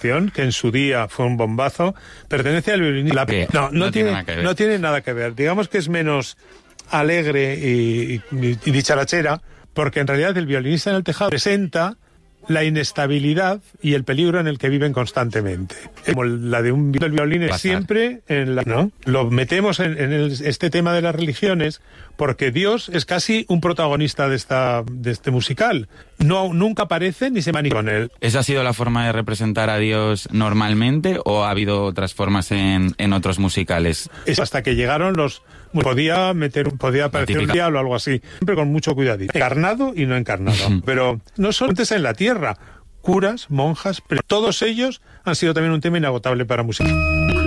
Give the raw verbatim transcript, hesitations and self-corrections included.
canción, que en su día fue un bombazo, pertenece al violinista. ¿Qué? No, no, No tiene, tiene nada que ver. no tiene nada que ver. Digamos que es menos alegre y, y, y dicharachera, porque en realidad el violinista en el tejado presenta la inestabilidad y el peligro en el que viven constantemente. Como la de un el violín es siempre en la, ¿no? Lo metemos en, en el, este tema de las religiones porque Dios es casi un protagonista de esta de este musical. No, nunca aparece ni se manifiesta con él. ¿Esa ha sido la forma de representar a Dios normalmente o ha habido otras formas en, en otros musicales? Es hasta que llegaron los... Podía meter, podía aparecer un diablo o algo así, siempre con mucho cuidadito. Encarnado y no encarnado. Pero no solamente es en la tierra, curas, monjas, pero todos ellos han sido también un tema inagotable para música.